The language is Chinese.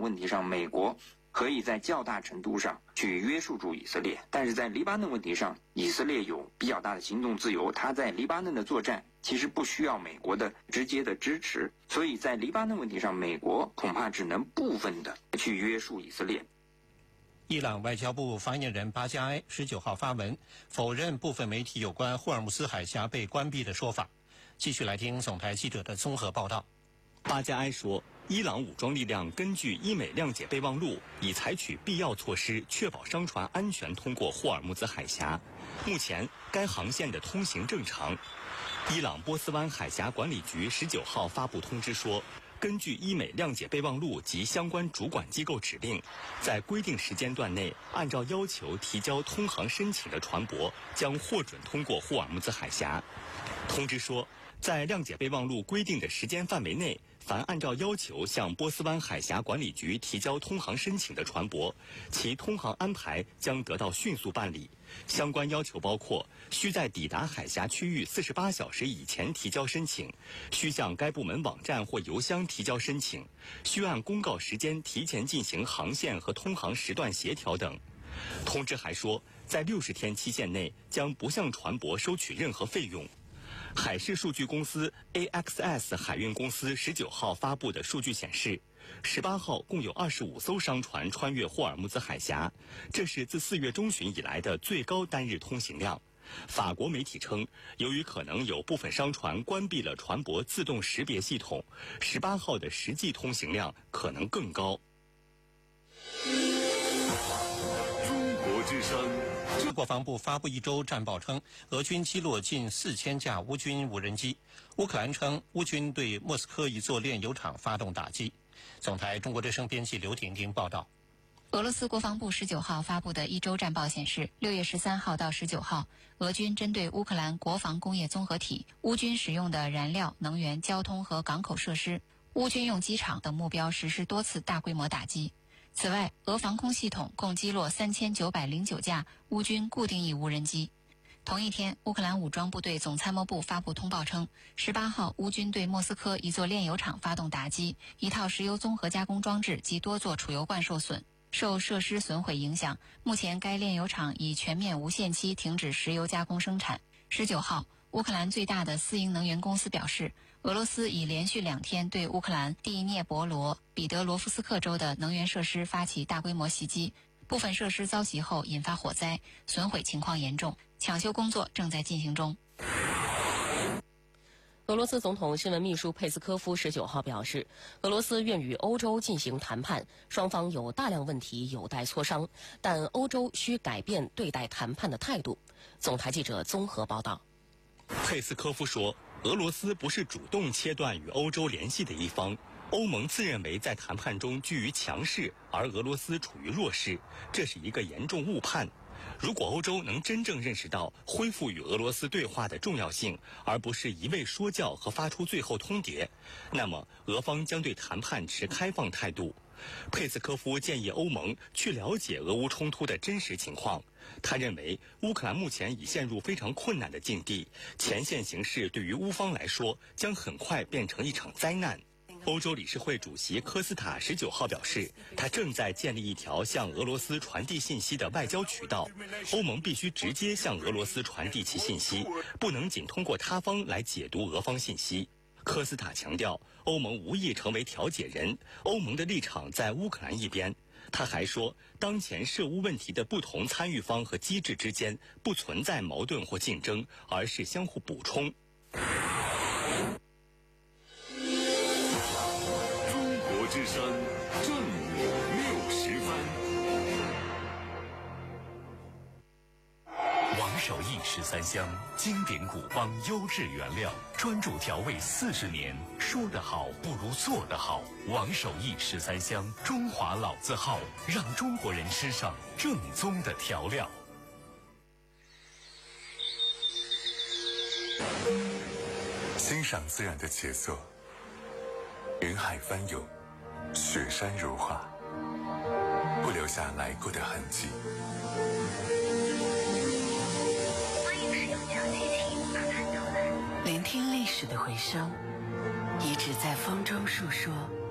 问题上，美国可以在较大程度上去约束住以色列，但是在黎巴嫩问题上，以色列有比较大的行动自由，他在黎巴嫩的作战其实不需要美国的直接的支持，所以在黎巴嫩问题上，美国恐怕只能部分的去约束以色列。 伊朗外交部发言人巴加埃19号发文否认部分媒体有关霍尔木兹海峡被关闭的说法。继续来听总台记者的综合报道。 巴加埃说，伊朗武装力量根据伊美谅解备忘录，已采取必要措施，确保商船安全通过霍尔木兹海峡。目前，该航线的通行正常。伊朗波斯湾海峡管理局19号发布通知说，根据伊美谅解备忘录及相关主管机构指令，在规定时间段内，按照要求提交通航申请的船舶将获准通过霍尔木兹海峡。通知说，在谅解备忘录规定的时间范围内，凡按照要求向波斯湾海峡管理局提交通航申请的船舶，其通航安排将得到迅速办理。相关要求包括：需在抵达海峡区域48小时以前提交申请，需向该部门网站或邮箱提交申请，需按公告时间提前进行航线和通航时段协调等。通知还说，在60天期限内将不向船舶收取任何费用。海事数据公司 AXS 海运公司19号发布的数据显示，18号共有25艘商船穿越霍尔木兹海峡，这是自4月中旬以来的最高单日通行量。法国媒体称，由于可能有部分商船关闭了船舶自动识别系统，18号的实际通行量可能更高。 中国之声。国防部发布一周战报称，俄军击落近4000架乌军无人机。乌克兰称，乌军对莫斯科一座炼油厂发动打击。总台中国之声编辑刘婷婷报道。 俄罗斯国防部19号发布的一周战报显示，6月13号到19号，俄军针对乌克兰国防工业综合体、乌军使用的燃料、能源、交通和港口设施、乌军用机场等目标实施多次大规模打击。此外，俄防空系统共击落3909架乌军固定翼无人机。同一天，乌克兰武装部队总参谋部发布通报称，18号乌军对莫斯科一座炼油厂发动打击，一套石油综合加工装置及多座储油罐受损。受设施损毁影响，目前该炼油厂已全面无限期停止石油加工生产。19号，乌克兰最大的私营能源公司表示，俄罗斯已连续2天对乌克兰第聂伯罗、彼得罗夫斯克州的能源设施发起大规模袭击，部分设施遭袭后引发火灾，损毁情况严重，抢修工作正在进行中。 俄罗斯总统新闻秘书佩斯科夫19号表示，俄罗斯愿与欧洲进行谈判，双方有大量问题有待磋商，但欧洲需改变对待谈判的态度。总台记者综合报道。 佩斯科夫说，俄罗斯不是主动切断与欧洲联系的一方，欧盟自认为在谈判中居于强势，而俄罗斯处于弱势，这是一个严重误判。如果欧洲能真正认识到恢复与俄罗斯对话的重要性，而不是一味说教和发出最后通牒，那么俄方将对谈判持开放态度。佩斯科夫建议欧盟去了解俄乌冲突的真实情况。他认为乌克兰目前已陷入非常困难的境地，前线形势对于乌方来说将很快变成一场灾难。欧洲理事会主席科斯塔19号表示，他正在建立一条向俄罗斯传递信息的外交渠道，欧盟必须直接向俄罗斯传递其信息，不能仅通过他方来解读俄方信息。科斯塔强调，欧盟无意成为调解人，欧盟的立场在乌克兰一边。他还说，当前涉乌问题的不同参与方和机制之间不存在矛盾或竞争，而是相互补充。 中国之声正午60分。王守义13香，经典古方，优质原料，专注调味40年，说得好不如做得好。王守义13香，中华老字号，让中国人吃上正宗的调料。 欣赏自然的杰作，云海翻涌，雪山如画，不留下来过的痕迹。 聆听历史的回声，一直在风中述说。